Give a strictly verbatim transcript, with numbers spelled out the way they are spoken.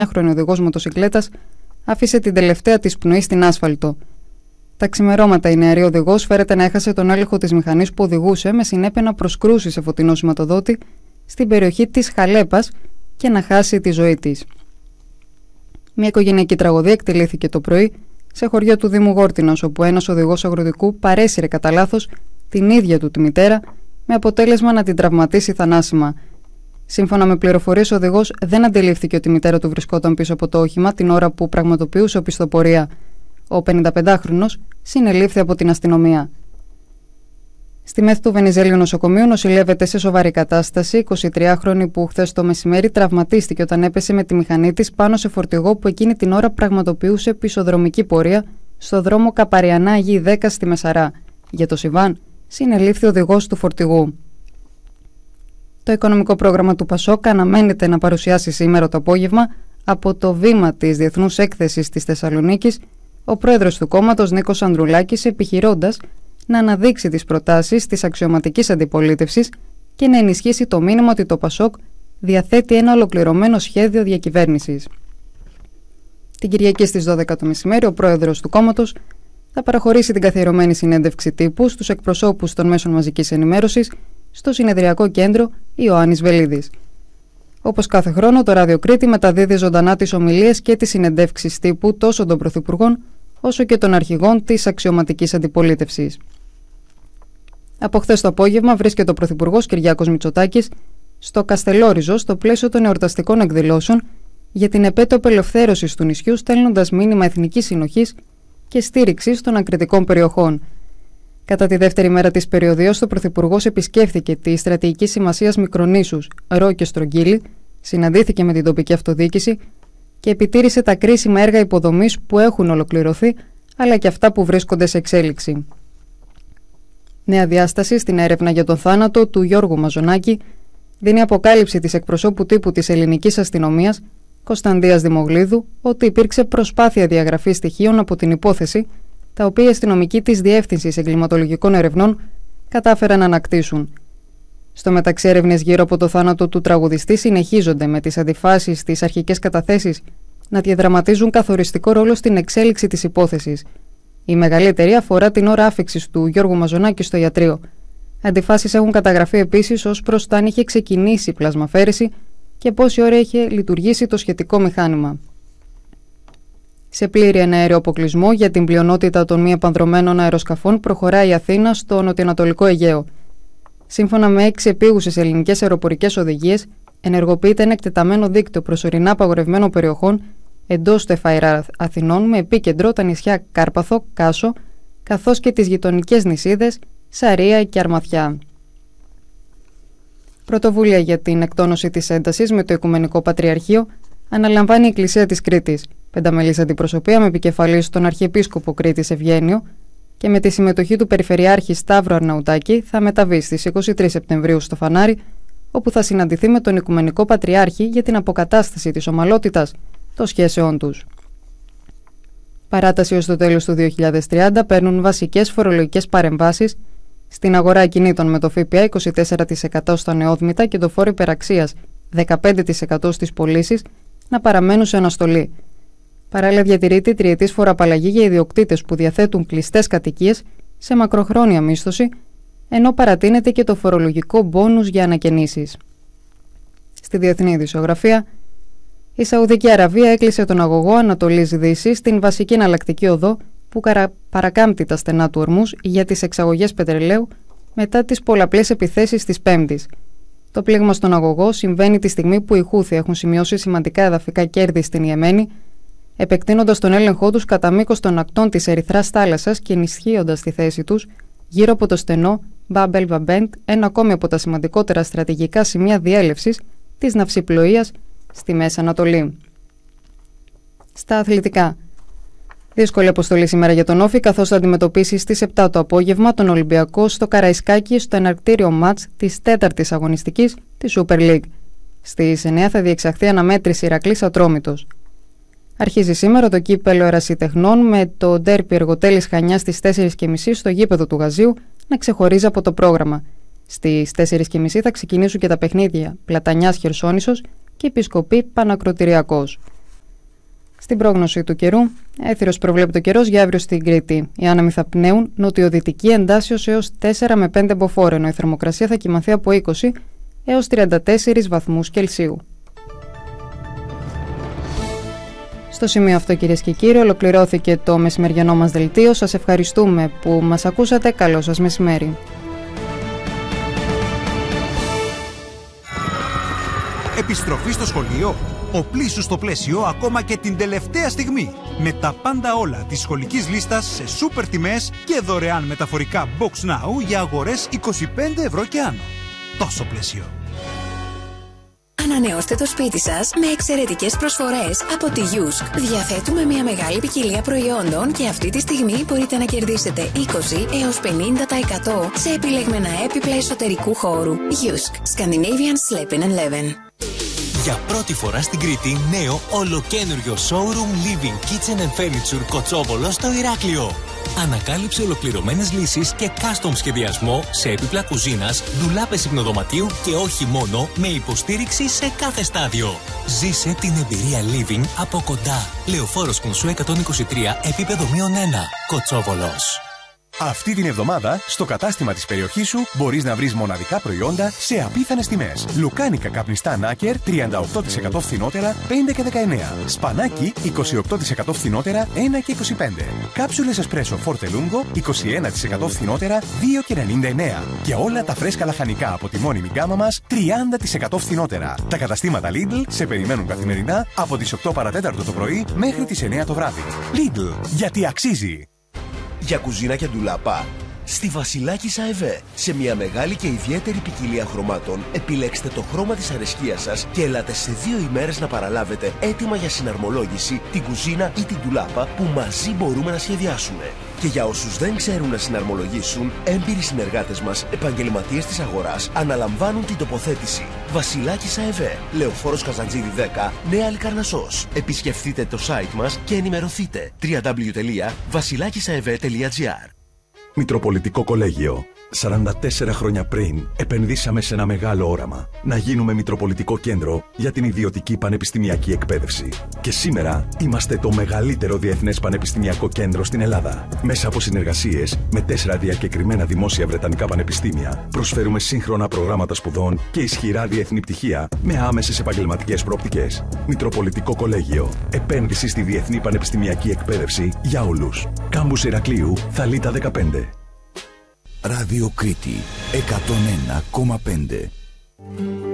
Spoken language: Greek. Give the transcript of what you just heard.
χρονη οδηγός μοτοσικλέτας άφησε την τελευταία της πνοή στην άσφαλτο. Τα ξημερώματα η νεαρή οδηγός φέρεται να έχασε τον έλεγχο της μηχανής που οδηγούσε, με συνέπεια να προσκρούσει σε φωτεινό σηματοδότη στην περιοχή της Χαλέπας και να χάσει τη ζωή της. Μια οικογενειακή τραγωδία εκτελήθηκε το πρωί σε χωριό του Δήμου Γόρτινος, όπου ένας οδηγός αγροτικού παρέσυρε κατά λάθος την ίδια του τη μητέρα, με αποτέλεσμα να την τραυματίσει θανάσιμα. Σύμφωνα με πληροφορίες, ο οδηγός δεν αντιλήφθηκε ότι η μητέρα του βρισκόταν πίσω από το όχημα την ώρα που πραγματοποιούσε οπισθοπορία. Ο πενηνταπεντάχρονος συνελήφθη από την αστυνομία. Στη ΜΕΘ του Βενιζέλιου νοσοκομείου νοσηλεύεται σε σοβαρή κατάσταση η εικοσιτριάχρονη που χθες το μεσημέρι τραυματίστηκε όταν έπεσε με τη μηχανή της πάνω σε φορτηγό που εκείνη την ώρα πραγματοποιούσε πισωδρομική πορεία στο δρόμο Καπαριανά Γ δέκα στη Μεσαρά. Για το συμβάν συνελήφθη ο οδηγός του φορτηγού. Το οικονομικό πρόγραμμα του Πασόκ αναμένεται να παρουσιάσει σήμερα το απόγευμα από το βήμα της Διεθνούς Έκθεσης της Θεσσαλονίκης ο πρόεδρος του κόμματος Νίκος Ανδρουλάκης, επιχειρώντας να αναδείξει τις προτάσεις της αξιωματικής αντιπολίτευσης και να ενισχύσει το μήνυμα ότι το Πασόκ διαθέτει ένα ολοκληρωμένο σχέδιο διακυβέρνησης. Την Κυριακή στις δώδεκα το μεσημέρι, ο πρόεδρος του κόμματος θα παραχωρήσει την καθιερωμένη συνέντευξη τύπου στους εκπροσώπους των μέσων μαζικής ενημέρωσης στο συνεδριακό κέντρο Ιωάννης Βελίδης. Όπως κάθε χρόνο, το Ράδιο Κρήτη μεταδίδει ζωντανά τις ομιλίες και τις συνεντεύξεις τύπου τόσο των πρωθυπουργών όσο και των αρχηγών της αξιωματικής αντιπολίτευσης. Από χθες το απόγευμα βρίσκεται ο πρωθυπουργός Κυριάκος Μητσοτάκης στο Καστελόριζο στο πλαίσιο των εορταστικών εκδηλώσεων για την επέτειο απελευθέρωσης του νησιού, στέλνοντας μήνυμα εθνικής συνοχής και στήριξης των ακριτικών περιοχών. Κατά τη δεύτερη μέρα της περιοδίας, ο πρωθυπουργός επισκέφθηκε τη στρατηγική σημασίας μικρονήσους Ρο και Στρογγύλη, συναντήθηκε με την τοπική αυτοδιοίκηση και επιτήρησε τα κρίσιμα έργα υποδομής που έχουν ολοκληρωθεί, αλλά και αυτά που βρίσκονται σε εξέλιξη. Νέα διάσταση στην έρευνα για τον θάνατο του Γιώργου Μαζονάκη δίνει αποκάλυψη της εκπροσώπου τύπου της ελληνικής αστυνομίας, Κωνσταντίας Δημογλίδου, ότι υπήρξε προσπάθεια διαγραφής στοιχείων από την υπόθεση, τα οποία οι αστυνομικοί της Διεύθυνσης Εγκληματολογικών Ερευνών κατάφεραν να ανακτήσουν. Στο μεταξύ, έρευνες γύρω από το θάνατο του τραγουδιστή συνεχίζονται, με τις αντιφάσεις στις αρχικές καταθέσεις να διαδραματίζουν καθοριστικό ρόλο στην εξέλιξη της υπόθεσης. Η μεγαλύτερη αφορά την ώρα άφιξης του Γιώργου Μαζονάκη στο ιατρείο. Αντιφάσεις έχουν καταγραφεί επίσης ως προς το αν είχε ξεκινήσει η πλασμαφέρεση και πόση ώρα είχε λειτουργήσει το σχετικό μηχάνημα. Σε πλήρη εναέριο αποκλεισμό για την πλειονότητα των μη επανδρωμένων αεροσκαφών προχωράει η Αθήνα στο νοτιοανατολικό Αιγαίο. Σύμφωνα με έξι επίγουσες ελληνικές αεροπορικές οδηγίες, ενεργοποιείται ένα εκτεταμένο δίκτυο προσωρινά απαγορευμένων περιοχών εντός του Εφαϊρά Αθηνών, με επίκεντρο τα νησιά Κάρπαθο, Κάσο, καθώς και τις γειτονικές νησίδες Σαρία και Αρμαθιά. Πρωτοβουλία για την εκτόνωση της έντασης με το Οικουμενικό Πατριαρχείο αναλαμβάνει η Εκκλησία της Κρήτης. Πενταμελής αντιπροσωπεία με επικεφαλής τον Αρχιεπίσκοπο Κρήτης Ευγένιο και με τη συμμετοχή του Περιφερειάρχη Σταύρου Αρναουτάκη θα μεταβεί στις είκοσι τρεις Σεπτεμβρίου στο Φανάρι, όπου θα συναντηθεί με τον Οικουμενικό Πατριάρχη για την αποκατάσταση της ομαλότητας των σχέσεών τους. Παράταση ως το τέλος του δύο χιλιάδες τριάντα παίρνουν βασικές φορολογικές παρεμβάσεις στην αγορά ακινήτων, με το ΦΠΑ είκοσι τέσσερα τοις εκατό στα νεόδμητα και το φόρο υπεραξίας δεκαπέντε τοις εκατό στις πωλήσεις να παραμένουν σε αναστολή. Παράλληλα, διατηρείται τριετής φοροαπαλλαγή για ιδιοκτήτες που διαθέτουν κλειστές κατοικίες σε μακροχρόνια μίσθωση, ενώ παρατείνεται και το φορολογικό μπόνους για ανακαινήσεις. Στη διεθνή ειδησιογραφία, η Σαουδική Αραβία έκλεισε τον αγωγό Ανατολής-Δύσης στην βασική εναλλακτική οδό που παρακάμπτει τα στενά του Ορμούς για τις εξαγωγές πετρελαίου μετά τις πολλαπλές επιθέσεις της Πέμπτης. Το πλήγμα στον αγωγό συμβαίνει τη στιγμή που οι Χούθι έχουν σημειώσει σημαντικά εδαφικά κέρδη στην Ιεμένη, επεκτείνοντας τον έλεγχό τους κατά μήκος των ακτών της Ερυθράς θάλασσας και ενισχύοντας τη θέση τους γύρω από το στενό Μπαμπ ελ Βαμπέντ, ένα ακόμη από τα σημαντικότερα στρατηγικά σημεία διέλευσης της ναυσιπλοείας στη Μέση Ανατολή. Στα αθλητικά. Δύσκολη αποστολή σήμερα για τον Όφη, καθώς θα αντιμετωπίσει στις επτά το απόγευμα τον Ολυμπιακό στο Καραϊσκάκι στο εναρκτήριο μάτς της τέταρτης αγωνιστικής της Super League. Στις εννιά θα διεξαχθεί αναμέτρηση Ηρακλής Ατρόμητος. Αρχίζει σήμερα το κύπελο Ερασιτεχνών με το ντέρπι Εργοτέλης Χανιάς στις τέσσερις και μισή στο γήπεδο του Γαζίου να ξεχωρίζει από το πρόγραμμα. Στις τέσσερις και μισή θα ξεκινήσουν και τα παιχνίδια Πλατανιάς Χερσόνησος και Επισκοπή Πανακροτηριακός. Στην πρόγνωση του καιρού, έθυρος προβλέπει το καιρός για αύριο στην Κρήτη. Οι άνεμοι θα πνέουν νοτιοδυτική εντάσσεως έως τέσσερα με πέντε μποφόρ, ενώ η θερμοκρασία θα κυμανθεί από είκοσι έως τριάντα τέσσερις βαθμούς Κελσίου. Στο σημείο αυτό, κυρίες και κύριοι, ολοκληρώθηκε το μεσημεριανό μας δελτίο. Σας ευχαριστούμε που μας ακούσατε. Καλό σας μεσημέρι. Επιστροφή στο σχολείο. Οπλίσου στο πλαίσιο ακόμα και την τελευταία στιγμή. Με τα πάντα όλα της σχολικής λίστας σε σούπερ τιμές και δωρεάν μεταφορικά Box Now για αγορές είκοσι πέντε ευρώ και άνω. Τόσο πλαίσιο. Ανανεώστε το σπίτι σας με εξαιρετικές προσφορές από τη Γιούσκ. Διαθέτουμε μια μεγάλη ποικιλία προϊόντων και αυτή τη στιγμή μπορείτε να κερδίσετε είκοσι έως πενήντα τοις εκατό σε επιλεγμένα έπιπλα εσωτερικού χώρου. Γιούσκ. Scandinavian Sleep and Eleven. Για πρώτη φορά στην Κρήτη, νέο ολοκένουργιο showroom Living Kitchen and Furniture Κοτσόβολο στο Ηράκλειο. Ανακάλυψε ολοκληρωμένες λύσεις και custom σχεδιασμό σε έπιπλα κουζίνας, ντουλάπες υπνοδωματίου και όχι μόνο, με υποστήριξη σε κάθε στάδιο. Ζήσε την εμπειρία Living από κοντά. Λεωφόρος Κονσού εκατόν είκοσι τρία, επίπεδο μείον ένα, Κοτσόβολος. Αυτή την εβδομάδα, στο κατάστημα της περιοχής σου μπορείς να βρεις μοναδικά προϊόντα σε απίθανες τιμές. Λουκάνικα καπνιστά Νάκερ τριάντα οκτώ τοις εκατό φθηνότερα, πέντε και δεκαεννέα. Σπανάκι είκοσι οκτώ τοις εκατό φθηνότερα, ένα και είκοσι πέντε. Κάψουλες εσπρέσο Forte Lungo είκοσι ένα τοις εκατό φθηνότερα, δύο και ενενήντα εννέα. Και όλα τα φρέσκα λαχανικά από τη μόνιμη γκάμα μας, τριάντα τοις εκατό φθηνότερα. Τα καταστήματα Lidl σε περιμένουν καθημερινά από τις οκτώ παρατέταρτο το πρωί μέχρι τις εννέα το βράδυ. Lidl, γιατί αξίζει. Για κουζίνα και ντουλάπα, στη Βασιλάκης ΑΕΒ. Σε μια μεγάλη και ιδιαίτερη ποικιλία χρωμάτων, επιλέξτε το χρώμα της αρεσκίας σας και ελάτε σε δύο ημέρες να παραλάβετε έτοιμα για συναρμολόγηση την κουζίνα ή την ντουλάπα που μαζί μπορούμε να σχεδιάσουμε. Και για όσους δεν ξέρουν να συναρμολογήσουν, έμπειροι συνεργάτες μας, επαγγελματίες της αγοράς, αναλαμβάνουν την τοποθέτηση. Βασιλάκης ΑΕΒ, Λεωφόρος Καζαντζίδη δέκα, Νέα Λικαρνασσός. Επισκεφτείτε το site μας και ενημερωθείτε. double-u double-u double-u τελεία βασιλάκισαεβ τελεία τζι άρ. Μητροπολιτικό Κολέγιο. σαράντα τέσσερα χρόνια πριν επενδύσαμε σε ένα μεγάλο όραμα. Να γίνουμε Μητροπολιτικό Κέντρο για την ιδιωτική πανεπιστημιακή εκπαίδευση. Και σήμερα είμαστε το μεγαλύτερο διεθνές πανεπιστημιακό κέντρο στην Ελλάδα. Μέσα από συνεργασίες με τέσσερα διακεκριμένα δημόσια βρετανικά πανεπιστήμια, προσφέρουμε σύγχρονα προγράμματα σπουδών και ισχυρά διεθνή πτυχία με άμεσες επαγγελματικές προοπτικές. Μητροπολιτικό Κολέγιο. Επένδυση στη διεθνή πανεπιστημιακή εκπαίδευση για όλους. Κάμπους Ηρακλείου, Θαλίτα δεκαπέντε. Ράδιο Κρήτη εκατόν ένα κόμμα πέντε.